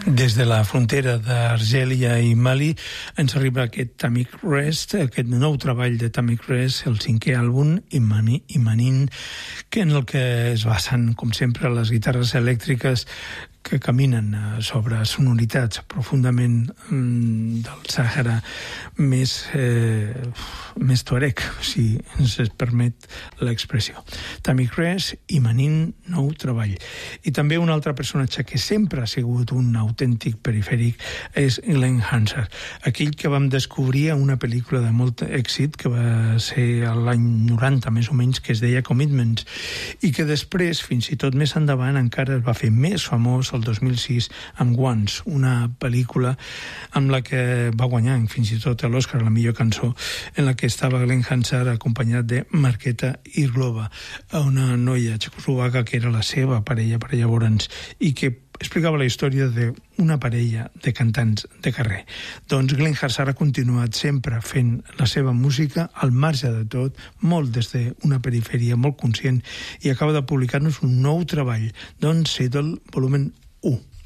Des de la frontera d'Argèlia i Mali ens arriba aquest Tamik Rest, aquest nou treball de Tamik Rest, el 5è àlbum, Imanin, que en el que es basen, com sempre, les guitarres elèctriques que caminen sobre sonoritats profundament del Sàhara més tuareg, si ens es permet l'expressió. Tamik Rest, Imanin, nou treball. I també un altre personatge que sempre ha sigut un autèntic perifèric és Glen Hansard, aquell que vam descobrir a una pel·lícula de molt èxit que va ser l'any 90 més o menys, que es deia Commitments, i que després, fins i tot més endavant, encara es va fer més famós el 2006 amb Once, una pel·lícula amb la que va guanyar fins i tot l'Oscar, la millor cançó, en la que estava Glen Hansard acompanyat de Marketa Irglova, una noia txecoslovaca que era la seva parella per llavors i que explicava la història d'una parella de cantants de carrer. Doncs Glen Hansard ha continuat sempre fent la seva música al marge de tot, molt des d'una perifèria molt conscient, i acaba de publicar-nos un nou treball, doncs Seattle volumen 1.